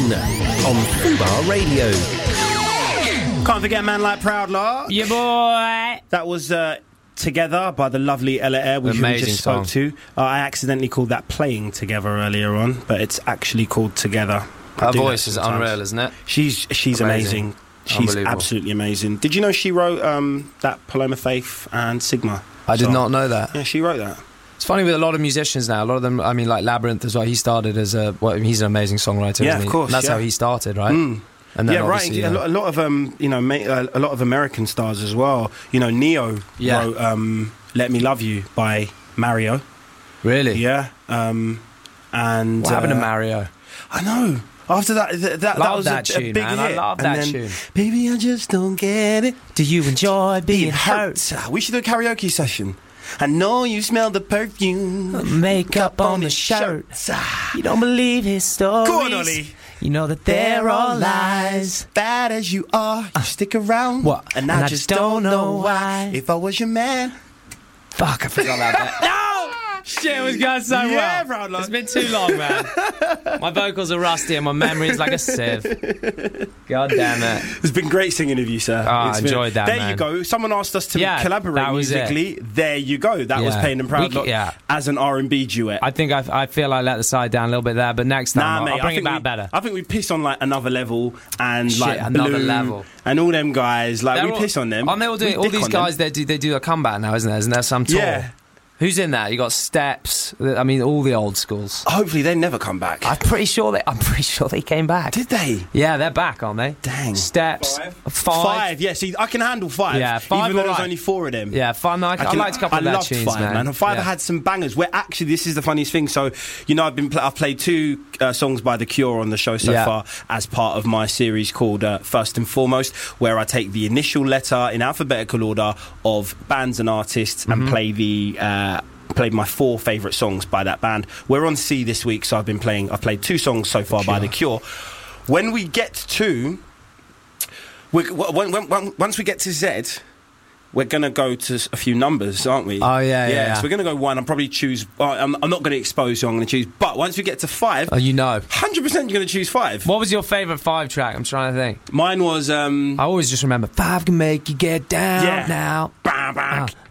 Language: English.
on Fubar Radio. Can't forget a man like Proudlaw. Yeah, boy. That was Together by the lovely Ella Air, which we just spoke to. I accidentally called that Playing Together earlier on, but it's actually called Together. Her voice is unreal, isn't it? She's amazing. She's absolutely amazing. Did you know she wrote that Paloma Faith and Sigma? I did not know that. Yeah, she wrote that. It's funny with a lot of musicians now. A lot of them, I mean, like Labyrinth as well. He started as he's an amazing songwriter. Yeah, isn't he? of course. And that's how he started, right? And then right. A lot of a lot of American stars as well. You know, Neo wrote "Let Me Love You" by Mario. Really? Yeah. And what happened to Mario? I know. After that was that a tune, big man. hit. I love that tune. Baby, I just don't get it. Do you enjoy being hurt? We should do a karaoke session. I know you smell the perfume, makeup on the shirt. You don't believe his stories. Go on, Ollie. You know that they're all lies. Bad as you are, you stick around. What? And I just don't know why. If I was your man. Fuck, I forgot about that. No! Shit, it was going so well. Proudlaw. It's been too long, man. My vocals are rusty and my memory is like a sieve. God damn it. It's been great singing with you, sir. I enjoyed that, There man. you go. Someone asked us to collaborate musically. There you go. That was Payne and Proudlaw as an R&B duet. I think I feel I let the side down a little bit there, but next time I'll bring it back better. I think we piss on like Another Level and like Another Blue Level and all them guys. Like we piss on them. Aren't they all doing? All these guys they do a comeback now, isn't there? Isn't there some tour? Yeah. Who's in that? You got Steps. I mean, all the old schools. Hopefully, they never come back. I'm pretty sure they came back. Did they? Yeah, they're back, aren't they? Dang. Steps. Five. Yeah, see, I can handle 5. Yeah, 5. Even though there's only 4 of them. Yeah, 5. I liked a couple of their tunes, 5, man. 5 had some bangers. Where actually, this is the funniest thing. So, you know, I've played 2 songs by The Cure on the show so far as part of my series called First and Foremost, where I take the initial letter in alphabetical order of bands and artists and play played my 4 favourite songs by that band. We're on C this week, so I've played 2 songs so far by The Cure. When we get to once we get to Z, we're going to go to a few numbers, aren't we? Oh, yeah. So we're going to go 1. I'll probably choose... I'm not going to expose who I'm going to choose. But once we get to 5... Oh, you know. 100% you're going to choose 5. What was your favourite 5 track? I'm trying to think. Mine was... I always just remember, 5 can make you get down now. Bah, bah.